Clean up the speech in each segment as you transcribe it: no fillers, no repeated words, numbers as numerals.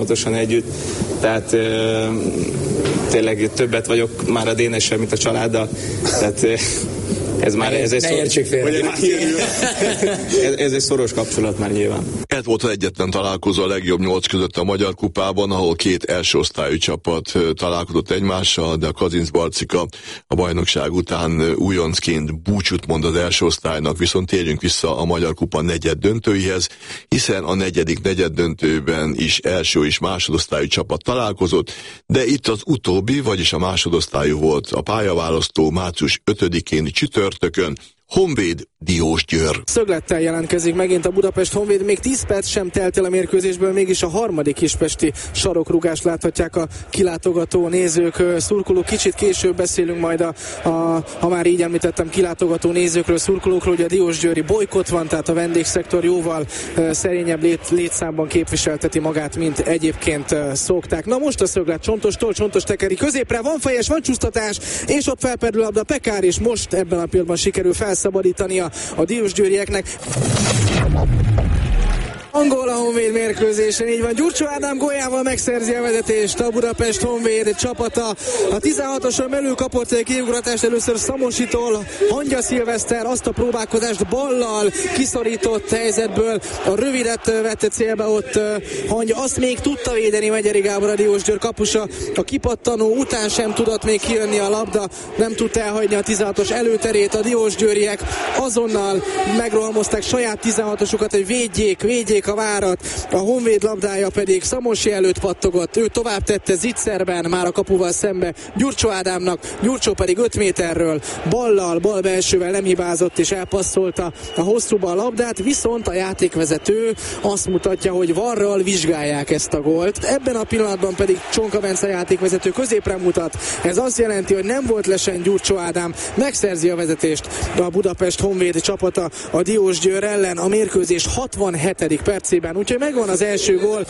pontosan együtt, tehát tényleg többet vagyok már a Dénessel, mint a családdal, tehát ez már ez egy szoros kapcsolat már nyilván. Ez volt az egyetlen találkozó a legjobb 8 között a Magyar Kupában, ahol két elsőosztályú csapat találkozott egymással, de a Kazincbarcika a bajnokság után újoncként búcsút mond az első osztálynak, viszont térjünk vissza a Magyar Kupa negyed döntőihez, hiszen a negyedik negyed döntőben is első és másodosztályú csapat találkozott, de itt az utóbbi, vagyis a másodosztályú volt a pályaválasztó március 5-én csütörtökön. Honvéd Diósgyőr. Szöglettel jelentkezik megint a Budapest Honvéd, még 10 perc sem telt el a mérkőzésből, mégis a harmadik kispesti sarokrúgást láthatják a kilátogató nézők, szurkolók. Kicsit később beszélünk majd ha már így említettem, kilátogató nézőkről, szurkolókról, hogy a diósgyőri bolykott van, tehát a vendégszektor jóval szerényebb létszámban képviselteti magát, mint egyébként szokták. Na most a szöglet Csontostól, Csontos tekeri középre, van fejes, van csúsztatás, és ott felperdül a Pekár, és most ebben a pillanatban sikerül felszabadítania a diósgyőrieknek. Angol a Honvéd mérkőzésen, így van. Gyurcsó Ádám góljával megszerzi a vezetést a Budapest Honvéd csapata. A 16-oson belül kapott egy kiugratást először Szamositól, Hangya Szilveszter azt a próbálkozást ballal kiszorított helyzetből. A rövidet vette célba ott Hangya, azt még tudta védeni Megyeri Gábor, a Diósgyőr kapusa. A kipattanó után sem tudott még kijönni a labda, nem tudta elhagyni a 16-os előterét. A diósgyőriek azonnal megrohamozták saját 16-osukat, hogy védjék a várat. A Honvéd labdája pedig Szamosi előtt pattogott, ő tovább tette zicserben már a kapuval szembe Gyurcsó Ádámnak, Gyurcsó pedig 5 méterről bal belsővel nem hibázott és elpasszolta a hosszúba a labdát, viszont a játékvezető azt mutatja, hogy varral vizsgálják ezt a gólt. Ebben a pillanatban pedig Csonka Bence játékvezető középre mutat. Ez azt jelenti, hogy nem volt lesen Gyurcsó Ádám, megszerzi a vezetést a Budapest Honvéd csapata a Diósgyőr ellen a mérkőzés 67. percében, úgyhogy megvan az első gól.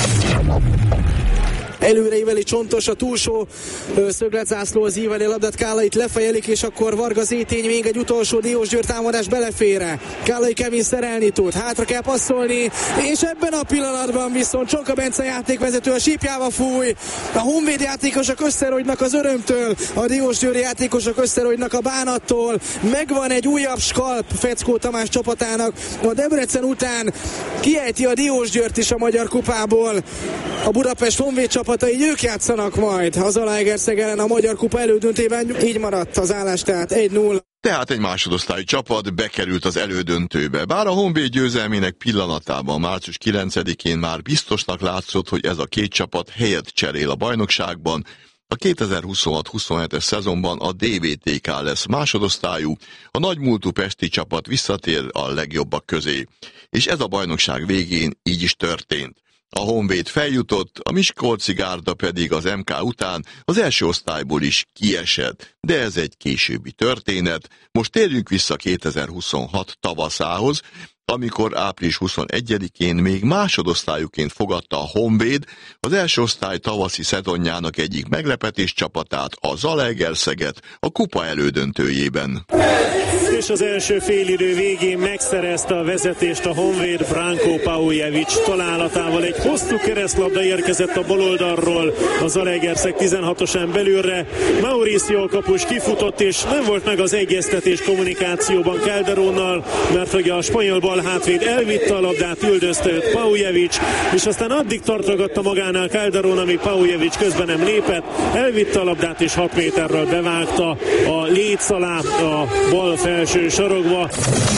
Előreíveli Csontos, a túlsó szögletzászlóhoz íveli a labdát, Kálait lefejelik, és akkor Varga Zétény még egy utolsó Diósgyőr támadás belefére. Kálai Kevin szerelni tud, hátra kell passzolni, és ebben a pillanatban viszont Csonka Bence játékvezető a sípjába fúj. A Honvéd játékosok összerogynak az örömtől, a Diósgyőri játékosok összerogynak a bánattól. Megvan egy újabb skalp Feckó Tamás csapatának. A Debrecen után kiejti a Diósgyőrt is a Magyar Kupából. A Budapest Honvéd csapatai, ők játszanak majd az Zalaegerszeg ellen a Magyar Kupa elődöntében. Így maradt az állás, tehát 1-0. Tehát egy másodosztályú csapat bekerült az elődöntőbe. Bár a Honvéd győzelmének pillanatában március 9-én már biztosnak látszott, hogy ez a két csapat helyet cserél a bajnokságban, a 2026-27-es szezonban a DVTK lesz másodosztályú, a nagymúltú pesti csapat visszatér a legjobbak közé. És ez a bajnokság végén így is történt. A Honvéd feljutott, a Miskolci Gárda pedig az MK után az első osztályból is kiesett, de ez egy későbbi történet. Most térjünk vissza 2026 tavaszához, amikor április 21-én még másodosztályúként fogadta a Honvéd az első osztály tavaszi szezonjának egyik meglepetés csapatát, a Zalaegerszeget a kupa elődöntőjében. És az első félidő végén megszerezte a vezetést a Honvéd Branko Paujevic találatával. Egy hosszú keresztlabda érkezett a baloldalról a Zalaegerszeg 16-osán belülre. Mauricio kapus kifutott, és nem volt meg az egyeztetés kommunikációban Calderonnal, mert hogy a spanyol bal hátvéd elvitte a labdát, üldözte őt Paujevic, és aztán addig tartogatta magánál Calderon, amíg Paujevic közben nem lépett, elvitte a labdát, és 6 méterről bevágta a léc alá a bal felső sarokba.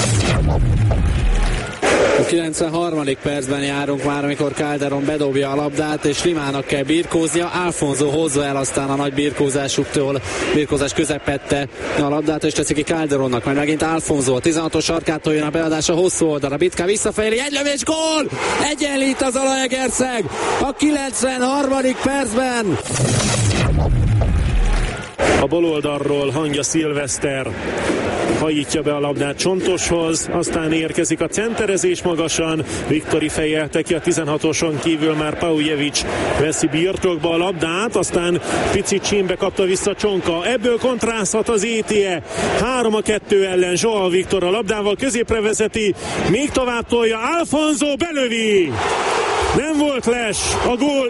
A 93. percben járunk már, amikor Calderon bedobja a labdát, és Limának kell birkóznia. Alfonso hozza el aztán a nagy birkózás közepette a labdát, és teszi ki Calderonnak, majd megint Alfonso. A 16-os sarkától jön a beadás a hosszú oldalra. Bitka visszafejeli, egy lövés, gól! Egyenlít az Zalaegerszeg a 93. percben. A baloldalról Hangya Szilveszter hajítja be a labdát Csontoshoz, aztán érkezik a centerezés magasan, Viktori fejelte ki, a 16-oson kívül már Paujevic veszi birtokba a labdát, aztán picit csímbe kapta vissza Csonka, ebből kontrázhat az ETE, 3-2 ellen Joao Viktor a labdával középre vezeti, még tovább tolja, Alfonso belövi! Nem volt les, a gól